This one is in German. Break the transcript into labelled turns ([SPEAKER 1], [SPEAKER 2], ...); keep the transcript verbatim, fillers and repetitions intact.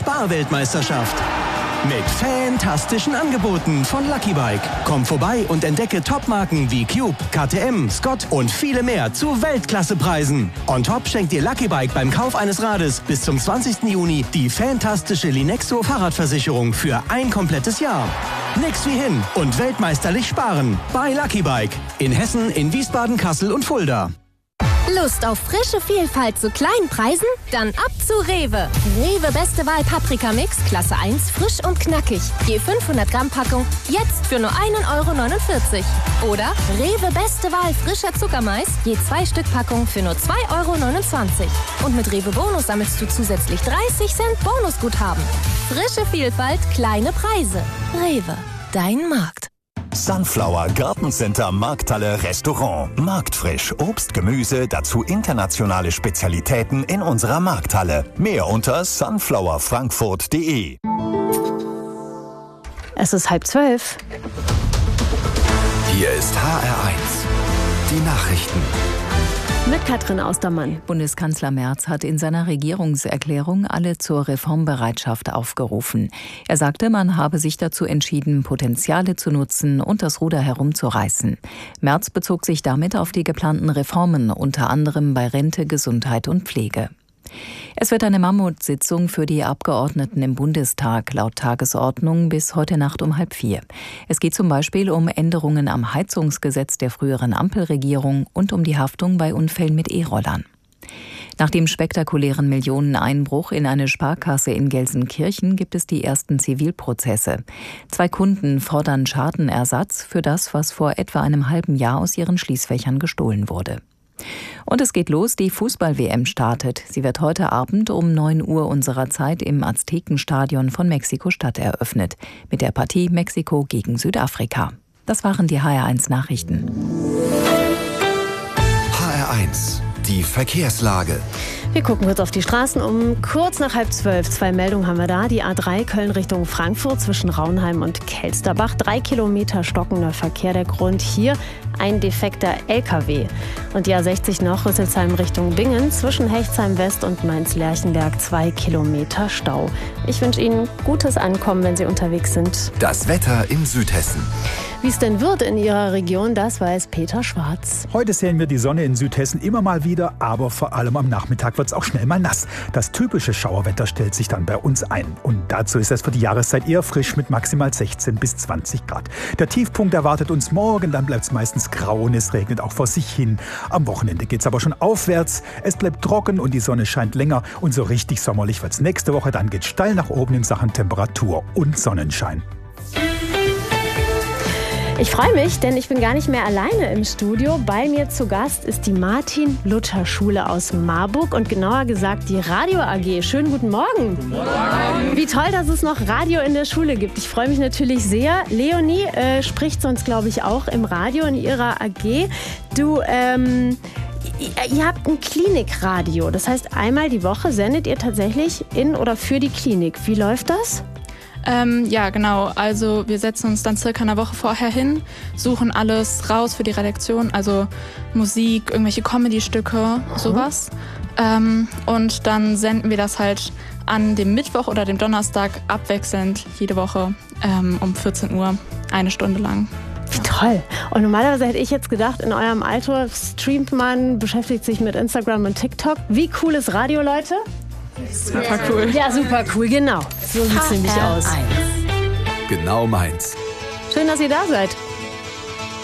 [SPEAKER 1] Sparweltmeisterschaft. Mit fantastischen Angeboten von Lucky Bike. Komm vorbei und entdecke Topmarken wie Cube, K T M, Scott und viele mehr zu Weltklassepreisen. On top schenkt dir Lucky Bike beim Kauf eines Rades bis zum zwanzigsten Juni die fantastische Linexo Fahrradversicherung für ein komplettes Jahr. Nix wie hin und weltmeisterlich sparen bei Lucky Bike. In Hessen, in Wiesbaden, Kassel und Fulda.
[SPEAKER 2] Lust auf frische Vielfalt zu kleinen Preisen? Dann ab zu Rewe. Rewe Beste Wahl Paprika Mix, Klasse eins, frisch und knackig. Je fünfhundert Gramm Packung, jetzt für nur ein Euro neunundvierzig. Oder Rewe Beste Wahl frischer Zuckermais, je zwei Stück Packung für nur zwei Euro neunundzwanzig. Und mit Rewe Bonus sammelst du zusätzlich dreißig Cent Bonusguthaben. Frische Vielfalt, kleine Preise. Rewe, dein Markt.
[SPEAKER 3] Sunflower Gartencenter Markthalle Restaurant. Marktfrisch, Obst, Gemüse, dazu internationale Spezialitäten in unserer Markthalle. Mehr unter sunflower frankfurt punkt de.
[SPEAKER 4] Es ist halb zwölf.
[SPEAKER 5] Hier ist H R eins. Die Nachrichten.
[SPEAKER 4] Mit Katrin Austermann.
[SPEAKER 6] Bundeskanzler Merz hat in seiner Regierungserklärung alle zur Reformbereitschaft aufgerufen. Er sagte, man habe sich dazu entschieden, Potenziale zu nutzen und das Ruder herumzureißen. Merz bezog sich damit auf die geplanten Reformen, unter anderem bei Rente, Gesundheit und Pflege. Es wird eine Mammutsitzung für die Abgeordneten im Bundestag laut Tagesordnung bis heute Nacht um halb vier. Es geht zum Beispiel um Änderungen am Heizungsgesetz der früheren Ampelregierung und um die Haftung bei Unfällen mit E-Rollern. Nach dem spektakulären Millioneneinbruch in eine Sparkasse in Gelsenkirchen gibt es die ersten Zivilprozesse. Zwei Kunden fordern Schadenersatz für das, was vor etwa einem halben Jahr aus ihren Schließfächern gestohlen wurde. Und es geht los, die Fußball-W M startet. Sie wird heute Abend um neun Uhr unserer Zeit im Aztekenstadion von Mexiko-Stadt eröffnet. Mit der Partie Mexiko gegen Südafrika. Das waren die H R eins Nachrichten.
[SPEAKER 5] H R eins. Die Verkehrslage.
[SPEAKER 4] Wir gucken kurz auf die Straßen. Um kurz nach halb zwölf, zwei Meldungen haben wir da. Die A drei Köln Richtung Frankfurt zwischen Raunheim und Kelsterbach. Drei Kilometer stockender Verkehr. Der Grund hier ein defekter L K W. Und die A sechzig noch Rüsselsheim Richtung Bingen zwischen Hechtsheim West und Mainz-Lerchenberg. Zwei Kilometer Stau. Ich wünsche Ihnen gutes Ankommen, wenn Sie unterwegs sind.
[SPEAKER 5] Das Wetter in Südhessen.
[SPEAKER 4] Wie es denn wird in Ihrer Region, das weiß Peter Schwarz.
[SPEAKER 7] Heute sehen wir die Sonne in Südhessen immer mal wieder, aber vor allem am Nachmittag wird es auch schnell mal nass. Das typische Schauerwetter stellt sich dann bei uns ein. Und dazu ist es für die Jahreszeit eher frisch mit maximal sechzehn bis zwanzig Grad. Der Tiefpunkt erwartet uns morgen, dann bleibt es meistens grau und es regnet auch vor sich hin. Am Wochenende geht es aber schon aufwärts. Es bleibt trocken und die Sonne scheint länger. Und so richtig sommerlich wird es nächste Woche. Dann geht es steil nach oben in Sachen Temperatur und Sonnenschein.
[SPEAKER 4] Ich freue mich, denn ich bin gar nicht mehr alleine im Studio. Bei mir zu Gast ist die Martin-Luther-Schule aus Marburg und genauer gesagt die Radio A G. Schönen guten Morgen. Guten Morgen. Wie toll, dass es noch Radio in der Schule gibt. Ich freue mich natürlich sehr. Leonie äh, spricht sonst, glaube ich, auch im Radio in ihrer A G. Du, ähm... Ihr habt ein Klinikradio. Das heißt, einmal die Woche sendet ihr tatsächlich in oder für die Klinik. Wie läuft das?
[SPEAKER 8] Ähm, ja, genau. Also wir setzen uns dann circa eine Woche vorher hin, suchen alles raus für die Redaktion, also Musik, irgendwelche Comedy-Stücke, sowas. Ähm, und dann senden wir das halt an dem Mittwoch oder dem Donnerstag abwechselnd jede Woche ähm, um vierzehn Uhr, eine Stunde lang.
[SPEAKER 4] Wie toll. Und normalerweise hätte ich jetzt gedacht, in eurem Alter streamt man, beschäftigt sich mit Instagram und TikTok. Wie cool ist Radio, Leute?
[SPEAKER 8] Super cool.
[SPEAKER 4] Ja, super cool, genau. So sieht es nämlich aus.
[SPEAKER 5] Genau meins.
[SPEAKER 4] Schön, dass ihr da seid.